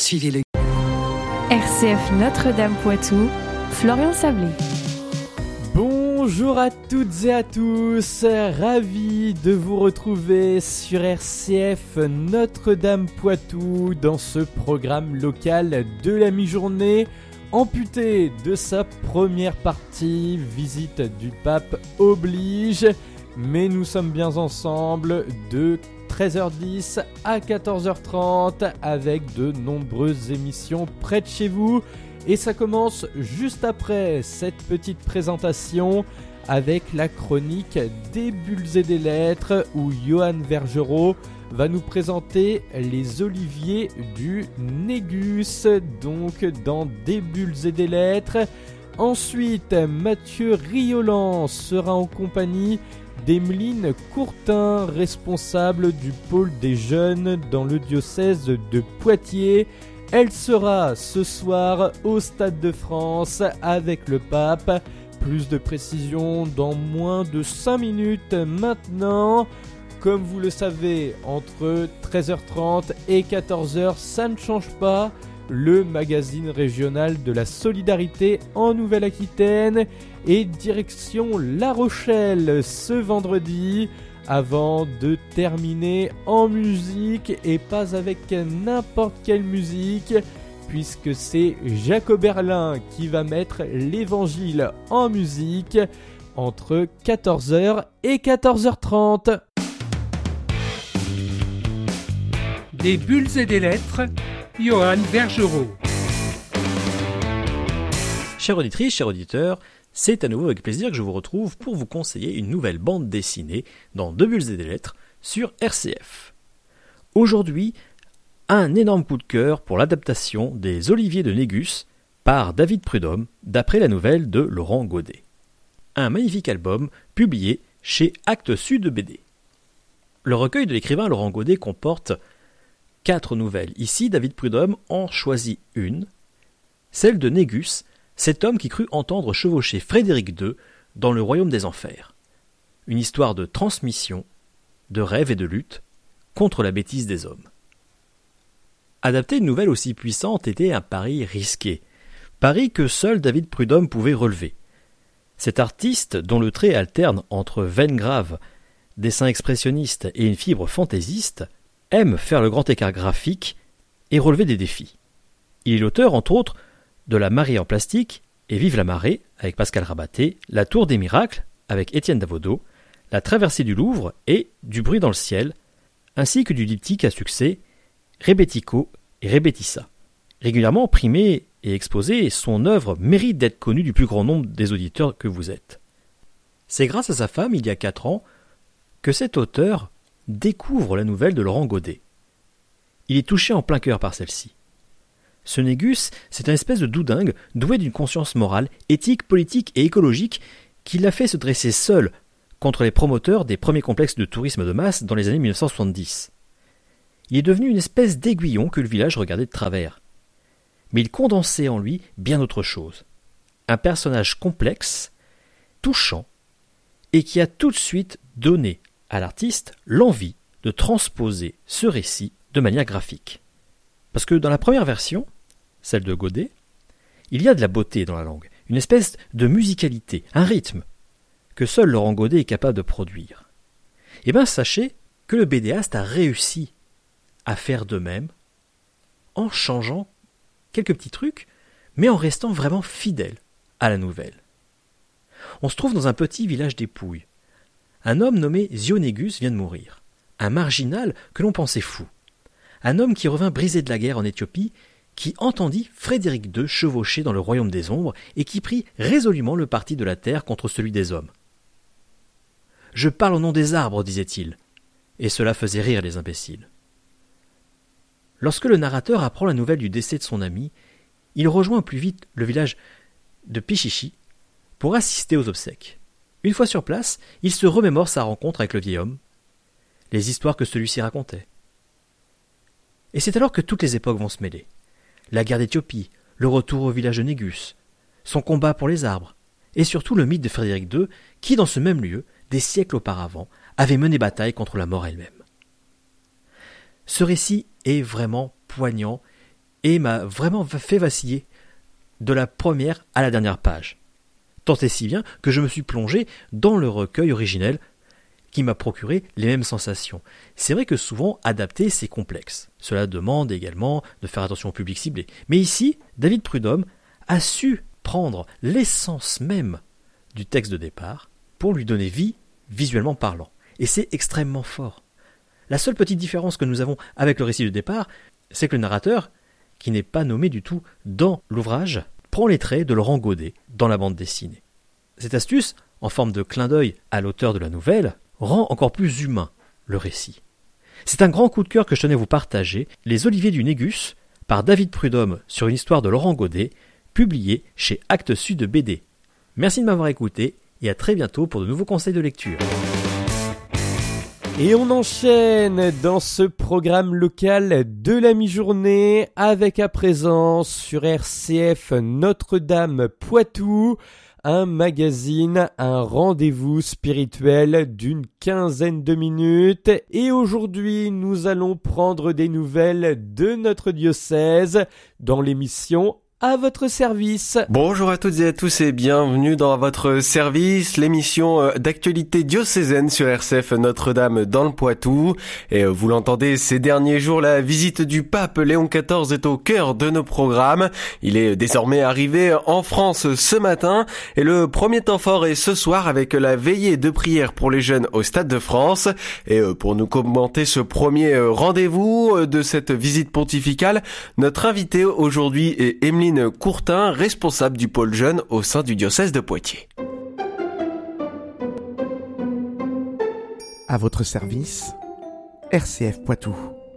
Suivez le RCF Notre-Dame Poitou, Florian Sablé. Bonjour à toutes et à tous, ravi de vous retrouver sur RCF Notre-Dame Poitou dans ce programme local de la mi-journée, amputé de sa première partie, visite du pape oblige, mais nous sommes bien ensemble de 13h10 à 14h30 avec de nombreuses émissions près de chez vous. Et ça commence juste après cette petite présentation avec la chronique des bulles et des lettres où Johan Vergerot va nous présenter les oliviers du Négus, donc dans des bulles et des lettres. Ensuite, Mathieu Riolan sera en compagnie d'Emeline Courtin, responsable du pôle des jeunes dans le diocèse de Poitiers. Elle sera ce soir au Stade de France avec le pape. Plus de précision dans moins de 5 minutes maintenant. Comme vous le savez, entre 13h30 et 14h, ça ne change pas. Le magazine régional de la solidarité en Nouvelle-Aquitaine et direction La Rochelle ce vendredi avant de terminer en musique et pas avec n'importe quelle musique puisque c'est Jacob Berlin qui va mettre l'évangile en musique entre 14h et 14h30. Des bulles et des lettres, Johan Vergerot. Chères auditrices, chers auditeurs, c'est à nouveau avec plaisir que je vous retrouve pour vous conseiller une nouvelle bande dessinée dans Deux bulles et des lettres sur RCF. Aujourd'hui, un énorme coup de cœur pour l'adaptation des Oliviers de Négus par David Prudhomme d'après la nouvelle de Laurent Godet. Un magnifique album publié chez Actes Sud BD. Le recueil de l'écrivain Laurent Godet comporte 4 nouvelles. Ici, David Prudhomme en choisit une, celle de Négus, cet homme qui crut entendre chevaucher Frédéric II dans le royaume des enfers. Une histoire de transmission, de rêve et de lutte contre la bêtise des hommes. Adapter une nouvelle aussi puissante était un pari risqué, pari que seul David Prudhomme pouvait relever. Cet artiste, dont le trait alterne entre veine grave, dessin expressionniste et une fibre fantaisiste, aime faire le grand écart graphique et relever des défis. Il est l'auteur, entre autres, de La Marée en plastique et Vive la marée avec Pascal Rabaté, La Tour des miracles avec Étienne Davodo, La traversée du Louvre et Du bruit dans le ciel, ainsi que du diptyque à succès Rebetiko et Rebetissa. Régulièrement primé et exposé, son œuvre mérite d'être connue du plus grand nombre des auditeurs que vous êtes. C'est grâce à sa femme, il y a 4 ans, que cet auteur découvre la nouvelle de Laurent Godet. Il est touché en plein cœur par celle-ci. Ce Négus, c'est un espèce de doudingue doué d'une conscience morale, éthique, politique et écologique qui l'a fait se dresser seul contre les promoteurs des premiers complexes de tourisme de masse dans les années 1970. Il est devenu une espèce d'aiguillon que le village regardait de travers. Mais il condensait en lui bien autre chose. Un personnage complexe, touchant, et qui a tout de suite donné à l'artiste l'envie de transposer ce récit de manière graphique. Parce que dans la première version, celle de Godet, il y a de la beauté dans la langue, une espèce de musicalité, un rythme, que seul Laurent Godet est capable de produire. Eh bien, sachez que le BDaste a réussi à faire de même, en changeant quelques petits trucs, mais en restant vraiment fidèle à la nouvelle. On se trouve dans un petit village des Pouilles. Un homme nommé Zionégus vient de mourir, un marginal que l'on pensait fou. Un homme qui revint brisé de la guerre en Éthiopie, qui entendit Frédéric II chevaucher dans le royaume des ombres et qui prit résolument le parti de la terre contre celui des hommes. « Je parle au nom des arbres, disait-il, et cela faisait rire les imbéciles. » Lorsque le narrateur apprend la nouvelle du décès de son ami, il rejoint plus vite le village de Pichichi pour assister aux obsèques. Une fois sur place, il se remémore sa rencontre avec le vieil homme, les histoires que celui-ci racontait. Et c'est alors que toutes les époques vont se mêler. La guerre d'Éthiopie, le retour au village de Négus, son combat pour les arbres, et surtout le mythe de Frédéric II, qui dans ce même lieu, des siècles auparavant, avait mené bataille contre la mort elle-même. Ce récit est vraiment poignant et m'a vraiment fait vaciller de la première à la dernière page. Tant et si bien que je me suis plongé dans le recueil originel qui m'a procuré les mêmes sensations. C'est vrai que souvent, adapter, c'est complexe. Cela demande également de faire attention au public ciblé. Mais ici, David Prudhomme a su prendre l'essence même du texte de départ pour lui donner vie, visuellement parlant. Et c'est extrêmement fort. La seule petite différence que nous avons avec le récit de départ, c'est que le narrateur, qui n'est pas nommé du tout dans l'ouvrage, prend les traits de Laurent Godet dans la bande dessinée. Cette astuce, en forme de clin d'œil à l'auteur de la nouvelle, rend encore plus humain le récit. C'est un grand coup de cœur que je tenais à vous partager, Les Oliviers du Négus, par David Prudhomme sur une histoire de Laurent Godet, publié chez Actes Sud BD. Merci de m'avoir écouté et à très bientôt pour de nouveaux conseils de lecture. Et on enchaîne dans ce programme local de la mi-journée avec à présent sur RCF Notre-Dame Poitou, un magazine, un rendez-vous spirituel d'une quinzaine de minutes. Et aujourd'hui, nous allons prendre des nouvelles de notre diocèse dans l'émission à votre service. Bonjour à toutes et à tous et bienvenue dans votre service, l'émission d'actualité diocésaine sur RCF Notre-Dame dans le Poitou. Et vous l'entendez, ces derniers jours, la visite du pape Léon XIV est au cœur de nos programmes. Il est désormais arrivé en France ce matin et le premier temps fort est ce soir avec la veillée de prière pour les jeunes au Stade de France. Et pour nous commenter ce premier rendez-vous de cette visite pontificale, notre invitée aujourd'hui est Emeline Courtin, responsable du pôle jeune au sein du diocèse de Poitiers. À votre service, RCF Poitou.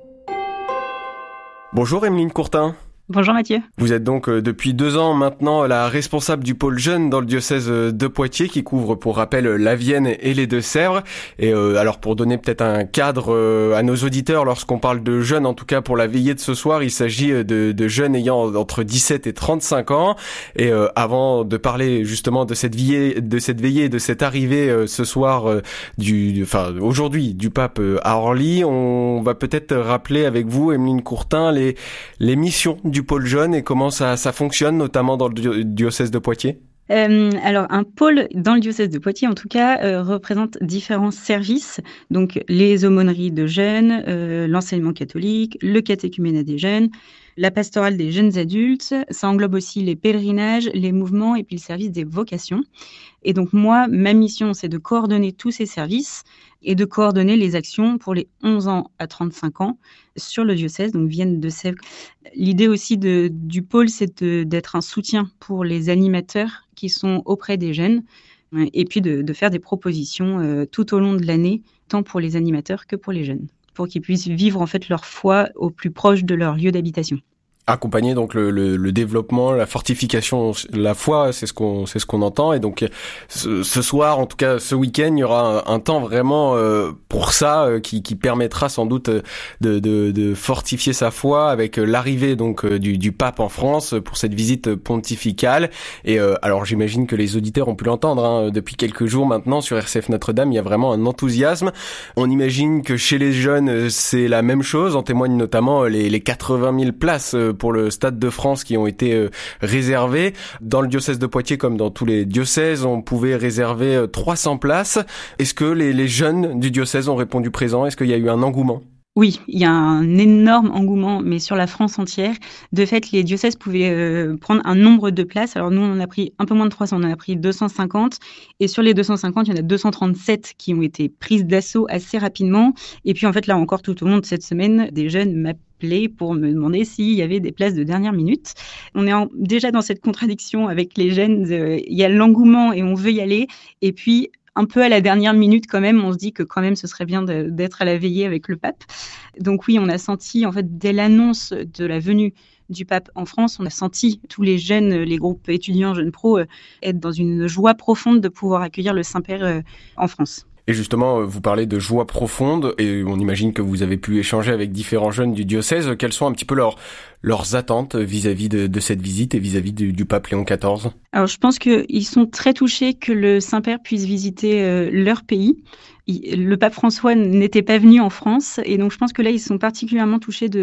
Bonjour Emeline Courtin. Bonjour Mathieu. Vous êtes donc depuis 2 ans maintenant la responsable du pôle jeune dans le diocèse de Poitiers qui couvre pour rappel la Vienne et les Deux-Sèvres. Et alors pour donner peut-être un cadre à nos auditeurs lorsqu'on parle de jeunes, en tout cas pour la veillée de ce soir, il s'agit de jeunes ayant entre 17 et 35 ans. Et avant de parler justement de cette veillée et de cette arrivée ce soir aujourd'hui du pape à Orly, on va peut-être rappeler avec vous, Emeline Courtin, les missions du pôle jeune et comment ça fonctionne, notamment dans le diocèse de Poitiers. Alors, un pôle dans le diocèse de Poitiers, en tout cas, représente différents services. Donc, les aumôneries de jeunes, l'enseignement catholique, le catéchuménat des jeunes, la pastorale des jeunes adultes. Ça englobe aussi les pèlerinages, les mouvements et puis le service des vocations. Et donc, moi, ma mission, c'est de coordonner tous ces services et de coordonner les actions pour les 11 ans à 35 ans sur le diocèse, donc Vienne de Sèvres. L'idée aussi du pôle, c'est d'être un soutien pour les animateurs qui sont auprès des jeunes et puis de faire des propositions tout au long de l'année, tant pour les animateurs que pour les jeunes, pour qu'ils puissent vivre en fait leur foi au plus proche de leur lieu d'habitation. Accompagner donc le développement, la fortification, la foi, c'est ce qu'on entend. Et donc ce soir, en tout cas ce week-end, il y aura un temps vraiment pour ça qui permettra sans doute de fortifier sa foi avec l'arrivée donc du pape en France pour cette visite pontificale. Et alors j'imagine que les auditeurs ont pu l'entendre depuis quelques jours maintenant sur RCF Notre-Dame, il y a vraiment un enthousiasme. On imagine que chez les jeunes c'est la même chose. En témoignent notamment les 80 000 places pour le Stade de France qui ont été réservées. Dans le diocèse de Poitiers, comme dans tous les diocèses, on pouvait réserver 300 places. Est-ce que les jeunes du diocèse ont répondu présent ? Est-ce qu'il y a eu un engouement ? Oui, il y a un énorme engouement, mais sur la France entière. De fait, les diocèses pouvaient prendre un nombre de places. Alors nous, on en a pris un peu moins de 300, on en a pris 250. Et sur les 250, il y en a 237 qui ont été prises d'assaut assez rapidement. Et puis en fait, là encore, tout au long de cette semaine, des jeunes m'appelaient pour me demander s'il y avait des places de dernière minute. On est déjà dans cette contradiction avec les jeunes. Il y a l'engouement et on veut y aller. Et puis, un peu à la dernière minute quand même, on se dit que quand même ce serait bien d'être à la veillée avec le pape. Donc oui, on a senti en fait dès l'annonce de la venue du pape en France, on a senti tous les jeunes, les groupes étudiants, jeunes pros, être dans une joie profonde de pouvoir accueillir le Saint-Père en France. Et justement, vous parlez de joie profonde, et on imagine que vous avez pu échanger avec différents jeunes du diocèse. Quelles sont un petit peu leurs attentes vis-à-vis de cette visite et vis-à-vis du pape Léon XIV ? Alors, je pense qu'ils sont très touchés que le Saint-Père puisse visiter leur pays. Le pape François n'était pas venu en France, et donc je pense que là, ils sont particulièrement touchés de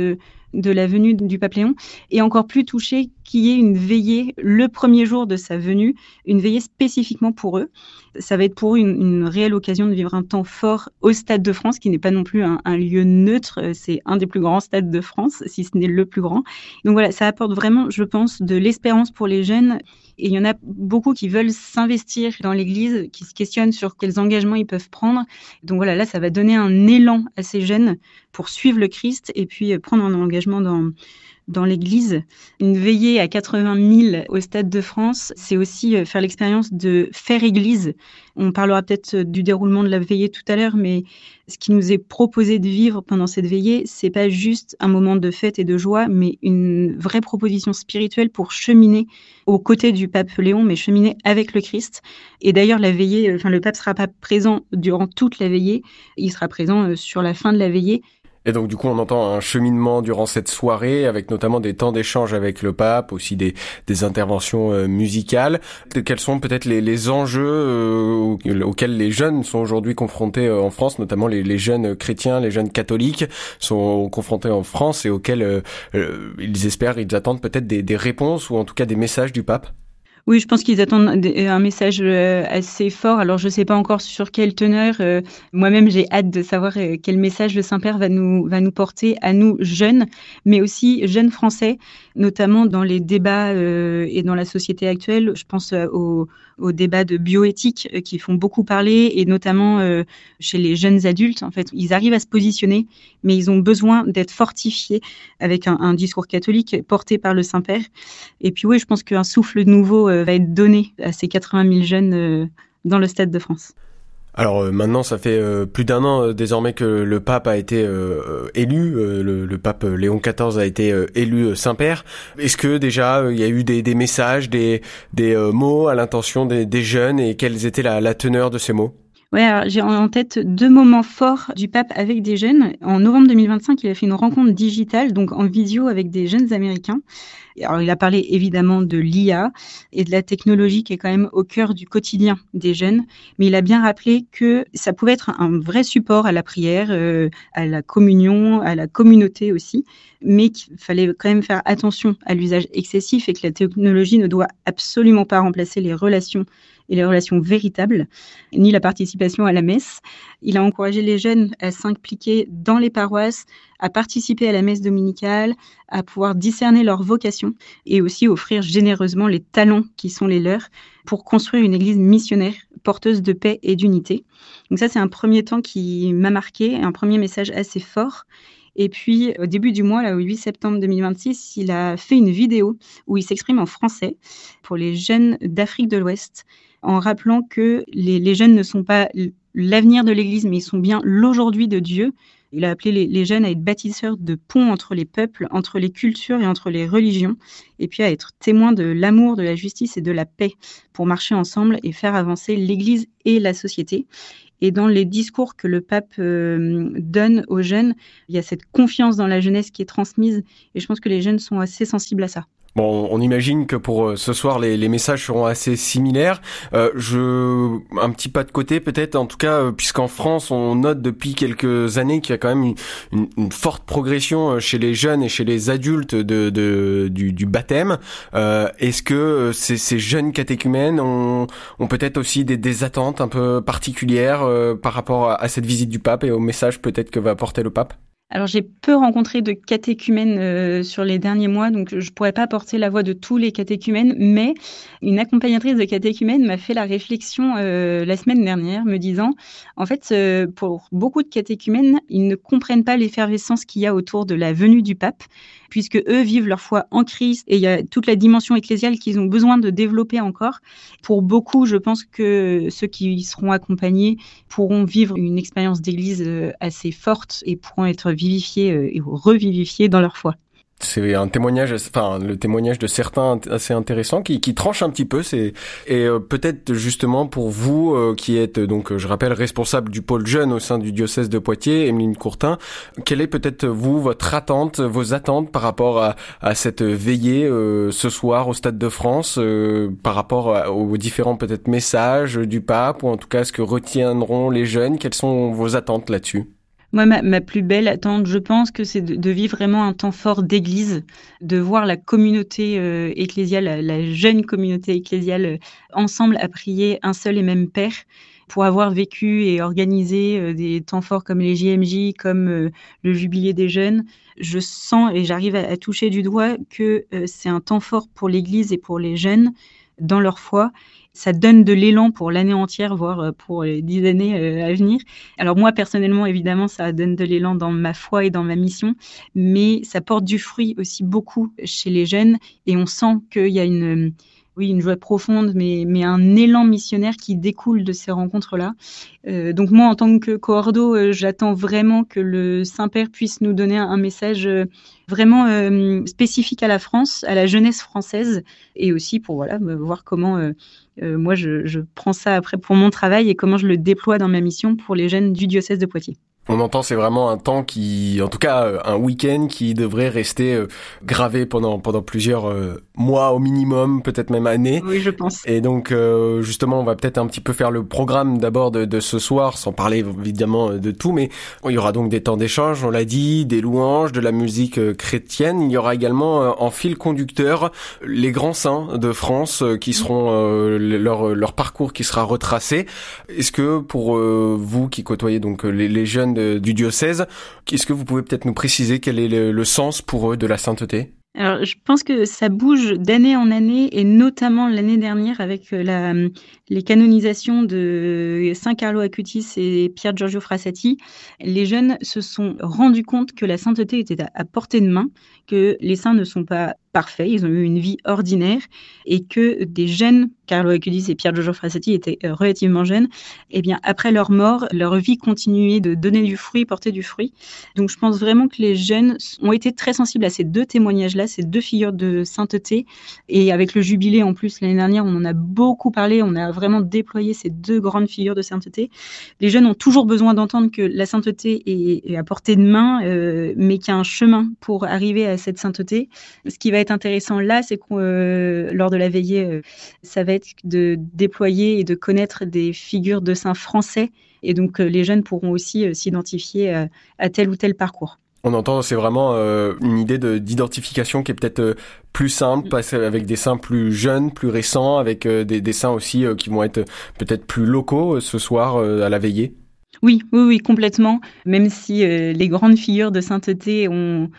de la venue du pape Léon, et encore plus touchés qu'il y ait une veillée le premier jour de sa venue, une veillée spécifiquement pour eux. Ça va être pour eux une réelle occasion de vivre un temps fort au Stade de France, qui n'est pas non plus un lieu neutre, c'est un des plus grands stades de France, si ce n'est le plus grand. Donc voilà, ça apporte vraiment, je pense, de l'espérance pour les jeunes. Et il y en a beaucoup qui veulent s'investir dans l'Église, qui se questionnent sur quels engagements ils peuvent prendre. Donc voilà, là, ça va donner un élan à ces jeunes pour suivre le Christ et puis prendre un engagement dans l'Église. Une veillée à 80 000 au Stade de France, c'est aussi faire l'expérience de faire Église. On parlera peut-être du déroulement de la veillée tout à l'heure, mais ce qui nous est proposé de vivre pendant cette veillée, c'est pas juste un moment de fête et de joie, mais une vraie proposition spirituelle pour cheminer aux côtés du pape Léon, mais cheminer avec le Christ. Et d'ailleurs, la veillée, le pape sera pas présent durant toute la veillée, il sera présent sur la fin de la veillée. Et donc du coup on entend un cheminement durant cette soirée avec notamment des temps d'échange avec le pape, aussi des interventions musicales. Quels sont peut-être les enjeux auxquels les jeunes sont aujourd'hui confrontés en France, notamment les jeunes chrétiens, les jeunes catholiques sont confrontés en France et auxquels ils attendent peut-être des réponses ou en tout cas des messages du pape? Oui, je pense qu'ils attendent un message assez fort. Alors, je ne sais pas encore sur quelle teneur. Moi-même, j'ai hâte de savoir quel message le Saint-Père va nous porter à nous, jeunes, mais aussi jeunes Français, notamment dans les débats et dans la société actuelle. Je pense aux débats de bioéthique qui font beaucoup parler, et notamment chez les jeunes adultes. En fait, ils arrivent à se positionner, mais ils ont besoin d'être fortifiés avec un discours catholique porté par le Saint-Père. Et puis oui, je pense qu'un souffle nouveau va être donné à ces 80 000 jeunes dans le Stade de France. Alors maintenant, ça fait plus d'un an désormais que le pape a été élu, le pape Léon XIV a été élu Saint-Père. Est-ce que déjà il y a eu des messages, des mots à l'intention des jeunes, et quelle était la teneur de ces mots? Ouais, alors j'ai en tête 2 moments forts du pape avec des jeunes. En novembre 2025, il a fait une rencontre digitale, donc en visio avec des jeunes Américains. Alors, il a parlé évidemment de l'IA et de la technologie qui est quand même au cœur du quotidien des jeunes, mais il a bien rappelé que ça pouvait être un vrai support à la prière, à la communion, à la communauté aussi, mais qu'il fallait quand même faire attention à l'usage excessif et que la technologie ne doit absolument pas remplacer les relations et les relations véritables, ni la participation à la messe. Il a encouragé les jeunes à s'impliquer dans les paroisses, à participer à la messe dominicale, à pouvoir discerner leur vocation et aussi offrir généreusement les talents qui sont les leurs pour construire une église missionnaire, porteuse de paix et d'unité. Donc ça, c'est un premier temps qui m'a marqué, un premier message assez fort. Et puis, au début du mois, là, au 8 septembre 2026, il a fait une vidéo où il s'exprime en français pour les jeunes d'Afrique de l'Ouest, en rappelant que les jeunes ne sont pas l'avenir de l'Église, mais ils sont bien l'aujourd'hui de Dieu. Il a appelé les jeunes à être bâtisseurs de ponts entre les peuples, entre les cultures et entre les religions, et puis à être témoins de l'amour, de la justice et de la paix pour marcher ensemble et faire avancer l'Église et la société. Et dans les discours que le pape donne aux jeunes, il y a cette confiance dans la jeunesse qui est transmise, et je pense que les jeunes sont assez sensibles à ça. Bon, on imagine que pour ce soir, les messages seront assez similaires. Un petit pas de côté peut-être, en tout cas, puisqu'en France, on note depuis quelques années qu'il y a quand même une forte progression chez les jeunes et chez les adultes du baptême. Est-ce que ces jeunes catéchumènes ont peut-être aussi des attentes un peu particulières par rapport à cette visite du pape et au message peut-être que va apporter le pape? Alors, j'ai peu rencontré de catéchumènes sur les derniers mois, donc je pourrais pas porter la voix de tous les catéchumènes, mais une accompagnatrice de catéchumènes m'a fait la réflexion la semaine dernière, me disant, en fait, pour beaucoup de catéchumènes, ils ne comprennent pas l'effervescence qu'il y a autour de la venue du pape, puisque eux vivent leur foi en Christ, et il y a toute la dimension ecclésiale qu'ils ont besoin de développer encore. Pour beaucoup, je pense que ceux qui seront accompagnés pourront vivre une expérience d'église assez forte et pourront être vivifiés et revivifiés dans leur foi. C'est un témoignage, le témoignage de certains assez intéressant qui tranche un petit peu. Peut-être justement pour vous qui êtes donc, je rappelle, responsable du pôle jeune au sein du diocèse de Poitiers, Emeline Courtin, quelle est peut-être vos attentes par rapport à cette veillée ce soir au Stade de France, par rapport aux différents peut-être messages du pape, ou en tout cas ce que retiendront les jeunes? Quelles sont vos attentes là-dessus? Moi, ma plus belle attente, je pense que c'est de vivre vraiment un temps fort d'église, de voir la communauté ecclésiale, la jeune communauté ecclésiale, ensemble à prier un seul et même Père. Pour avoir vécu et organisé des temps forts comme les JMJ, comme le Jubilé des jeunes, je sens et j'arrive à toucher du doigt que c'est un temps fort pour l'Église et pour les jeunes dans leur foi. Ça donne de l'élan pour l'année entière, voire pour les 10 années à venir. Alors moi, personnellement, évidemment, ça donne de l'élan dans ma foi et dans ma mission, mais ça porte du fruit aussi beaucoup chez les jeunes et on sent qu'il y a une joie profonde, mais un élan missionnaire qui découle de ces rencontres-là. Donc moi, en tant que coordo, j'attends vraiment que le Saint-Père puisse nous donner un message vraiment spécifique à la France, à la jeunesse française, et aussi pour voir comment moi je prends ça après pour mon travail et comment je le déploie dans ma mission pour les jeunes du diocèse de Poitiers. On entend, c'est vraiment un temps qui, en tout cas, un week-end qui devrait rester gravé pendant plusieurs mois au minimum, peut-être même années. Oui, je pense. Et donc, justement, on va peut-être un petit peu faire le programme d'abord de ce soir, sans parler évidemment de tout, mais il y aura donc des temps d'échange, on l'a dit, des louanges, de la musique chrétienne. Il y aura également en fil conducteur les grands saints de France qui seront leur parcours qui sera retracé. Est-ce que pour vous qui côtoyez donc les jeunes du diocèse, est-ce que vous pouvez peut-être nous préciser quel est le sens pour eux de la sainteté ? Alors, je pense que ça bouge d'année en année, et notamment l'année dernière avec les canonisations de Saint Carlo Acutis et Pier Giorgio Frassati. Les jeunes se sont rendus compte que la sainteté était à portée de main, que les saints ne sont pas parfaits, ils ont eu une vie ordinaire, et que des jeunes, Carlo Acutis et Pier Giorgio Frassati étaient relativement jeunes, et bien après leur mort, leur vie continuait de donner du fruit, porter du fruit. Donc je pense vraiment que les jeunes ont été très sensibles à ces deux témoignages-là, ces deux figures de sainteté, et avec le jubilé en plus l'année dernière, on en a beaucoup parlé, on a vraiment déployé ces deux grandes figures de sainteté. Les jeunes ont toujours besoin d'entendre que la sainteté est à portée de main, mais qu'il y a un chemin pour arriver à cette sainteté. Ce qui va être intéressant là, c'est que lors de la veillée, ça va être de déployer et de connaître des figures de saints français, et donc les jeunes pourront aussi s'identifier à tel ou tel parcours. On entend, c'est vraiment une idée d'identification qui est peut-être plus simple, passer avec des saints plus jeunes, plus récents, avec des saints aussi qui vont être peut-être plus locaux ce soir à la veillée. Oui, complètement. Même si les grandes figures de sainteté ont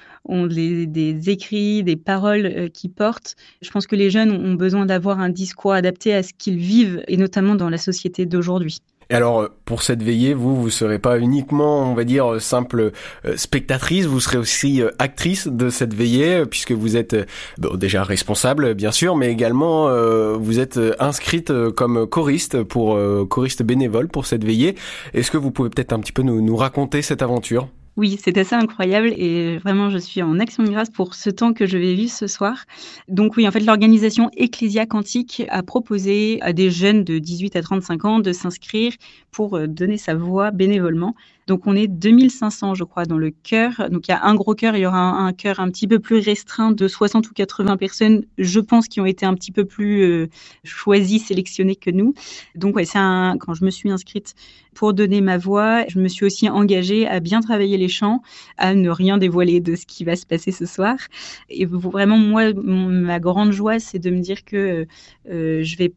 des écrits, des paroles qui portent, je pense que les jeunes ont besoin d'avoir un discours adapté à ce qu'ils vivent, et notamment dans la société d'aujourd'hui. Et alors, pour cette veillée, vous serez pas uniquement, on va dire, simple spectatrice, vous serez aussi actrice de cette veillée, puisque vous êtes déjà responsable, bien sûr, mais également vous êtes inscrite comme choriste bénévole pour cette veillée. Est-ce que vous pouvez peut-être un petit peu nous raconter cette aventure ? Oui, c'est assez incroyable, et vraiment je suis en action de grâce pour ce temps que je vais vivre ce soir. Donc oui, en fait, l'organisation Ecclesia Cantique a proposé à des jeunes de 18 à 35 ans de s'inscrire pour donner sa voix bénévolement. Donc on est 2500, je crois, dans le chœur. Donc il y a un gros chœur, il y aura un chœur un petit peu plus restreint de 60 ou 80 personnes, je pense, qui ont été un petit peu plus choisies, sélectionnées que nous. Donc ouais, quand je me suis inscrite pour donner ma voix, je me suis aussi engagée à bien travailler les chants, à ne rien dévoiler de ce qui va se passer ce soir. Et vraiment, moi, ma grande joie, c'est de me dire que je vais,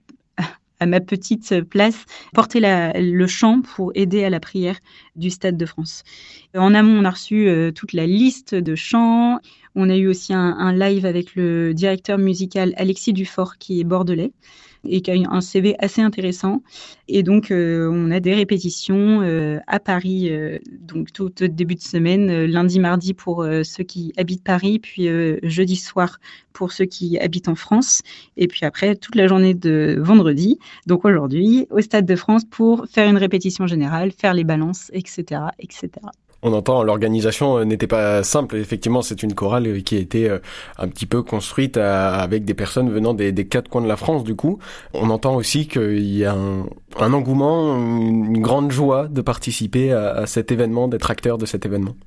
à ma petite place, porter le chant pour aider à la prière du Stade de France. En amont, on a reçu toute la liste de chants. On a eu aussi un live avec le directeur musical Alexis Dufort, qui est bordelais, et qui a un CV assez intéressant. Et donc, on a des répétitions à Paris, donc tout début de semaine, lundi, mardi pour ceux qui habitent Paris, puis jeudi soir pour ceux qui habitent en France, et puis après, toute la journée de vendredi, donc aujourd'hui, au Stade de France pour faire une répétition générale, faire les balances, etc., etc. On entend, l'organisation n'était pas simple. Effectivement, c'est une chorale qui a été un petit peu construite avec des personnes venant des quatre coins de la France, du coup. On entend aussi qu'il y a un engouement, une grande joie de participer à cet événement, d'être acteur de cet événement.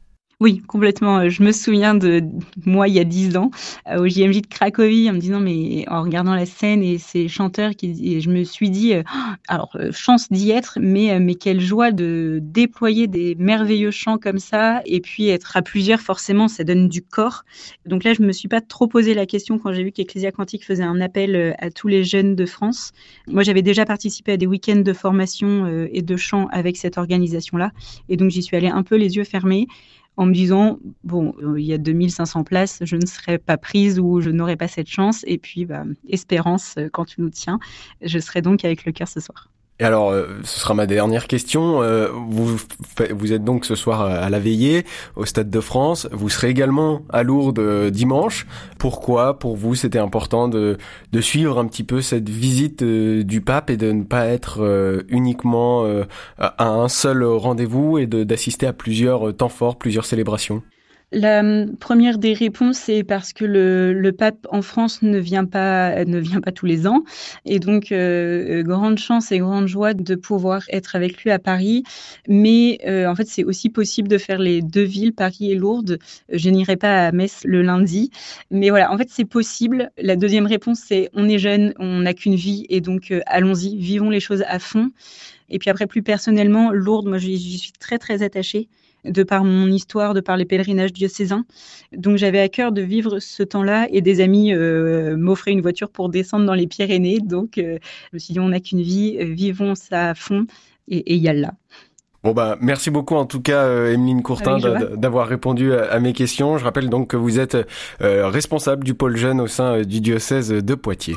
Oui, complètement. Je me souviens de moi, il y a 10 ans, au JMJ de Cracovie, en me disant, mais en regardant la scène et ces chanteurs, et je me suis dit, chance d'y être, mais quelle joie de déployer des merveilleux chants comme ça. Et puis être à plusieurs, forcément, ça donne du corps. Donc là, je me suis pas trop posé la question quand j'ai vu qu'Ecclésia Cantique faisait un appel à tous les jeunes de France. Moi, j'avais déjà participé à des week-ends de formation et de chant avec cette organisation-là. Et donc, j'y suis allée un peu les yeux fermés, en me disant, bon, il y a 2500 places, je ne serai pas prise ou je n'aurai pas cette chance. Et puis, espérance, quand tu nous tiens, je serai donc avec le cœur ce soir. Et alors, ce sera ma dernière question. Vous êtes donc ce soir à la veillée au Stade de France. Vous serez également à Lourdes dimanche. Pourquoi, pour vous, c'était important de suivre un petit peu cette visite du pape et de ne pas être uniquement à un seul rendez-vous et d'assister à plusieurs temps forts, plusieurs célébrations? La première des réponses, c'est parce que le pape en France ne vient pas tous les ans. Et donc, grande chance et grande joie de pouvoir être avec lui à Paris. Mais en fait, c'est aussi possible de faire les deux villes, Paris et Lourdes. Je n'irai pas à Metz le lundi. Mais voilà, en fait, c'est possible. La deuxième réponse, c'est on est jeune, on n'a qu'une vie. Et donc, allons-y, vivons les choses à fond. Et puis après, plus personnellement, Lourdes, moi, j'y suis très, très attachée, de par mon histoire, de par les pèlerinages diocésains. Donc j'avais à cœur de vivre ce temps-là et des amis m'offraient une voiture pour descendre dans les Pyrénées. Donc je me suis dit, on n'a qu'une vie, vivons ça à fond et yallah. Bon merci beaucoup en tout cas Emeline Courtin d'avoir répondu à mes questions. Je rappelle donc que vous êtes responsable du pôle jeune au sein du diocèse de Poitiers.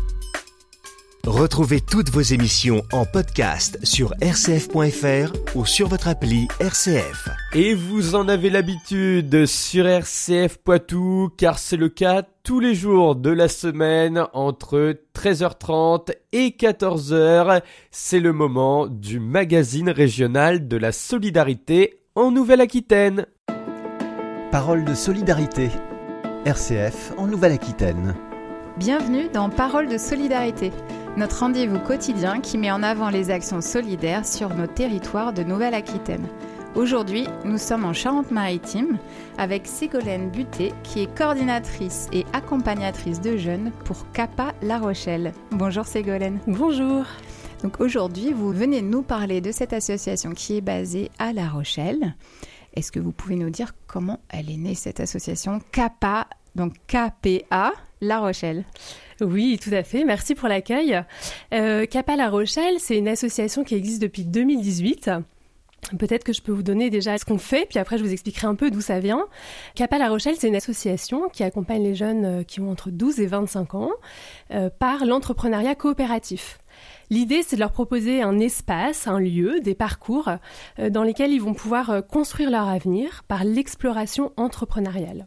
Retrouvez toutes vos émissions en podcast sur rcf.fr ou sur votre appli RCF. Et vous en avez l'habitude sur RCF Poitou, car c'est le cas tous les jours de la semaine entre 13h30 et 14h. C'est le moment du magazine régional de la solidarité en Nouvelle-Aquitaine. Parole de solidarité. RCF en Nouvelle-Aquitaine. Bienvenue dans Parole de solidarité, notre rendez-vous quotidien qui met en avant les actions solidaires sur nos territoires de Nouvelle-Aquitaine. Aujourd'hui, nous sommes en Charente-Maritime avec Ségolène Buté qui est coordinatrice et accompagnatrice de jeunes pour CAPA La Rochelle. Bonjour Ségolène. Bonjour. Donc aujourd'hui, vous venez nous parler de cette association qui est basée à La Rochelle. Est-ce que vous pouvez nous dire comment elle est née cette association CAPA, donc KPA La Rochelle? Oui, tout à fait. Merci pour l'accueil. CAPA La Rochelle, c'est une association qui existe depuis 2018. Peut-être que je peux vous donner déjà ce qu'on fait, puis après je vous expliquerai un peu d'où ça vient. CAPA La Rochelle, c'est une association qui accompagne les jeunes qui ont entre 12 et 25 ans par l'entrepreneuriat coopératif. L'idée, c'est de leur proposer un espace, un lieu, des parcours dans lesquels ils vont pouvoir construire leur avenir par l'exploration entrepreneuriale.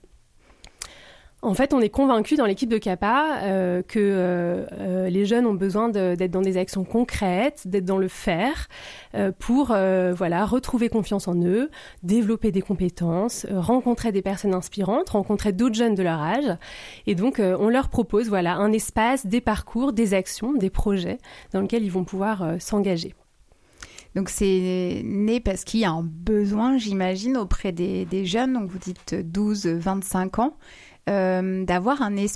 En fait, on est convaincus dans l'équipe de CAPA que les jeunes ont besoin d'être dans des actions concrètes, d'être dans le faire, pour retrouver confiance en eux, développer des compétences, rencontrer des personnes inspirantes, rencontrer d'autres jeunes de leur âge. Et donc, on leur propose un espace, des parcours, des actions, des projets dans lesquels ils vont pouvoir s'engager. Donc c'est né parce qu'il y a un besoin, j'imagine, auprès des jeunes, donc vous dites 12-25 ans, d'avoir un